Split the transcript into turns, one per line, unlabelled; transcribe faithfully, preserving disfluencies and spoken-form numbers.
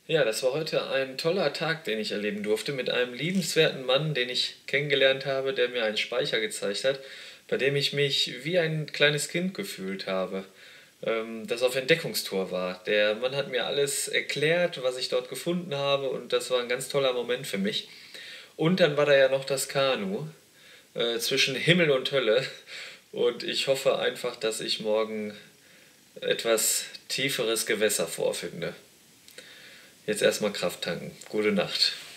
Ja, das war heute ein toller Tag, den ich erleben durfte, mit einem liebenswerten Mann, den ich kennengelernt habe, der mir einen Speicher gezeigt hat, bei dem ich mich wie ein kleines Kind gefühlt habe, ähm, das auf Entdeckungstour war. Der Mann hat mir alles erklärt, was ich dort gefunden habe, und das war ein ganz toller Moment für mich. Und dann war da ja noch das Kanu äh, zwischen Himmel und Hölle, und ich hoffe einfach, dass ich morgen etwas tieferes Gewässer vorfinde. Jetzt erstmal Kraft tanken. Gute Nacht.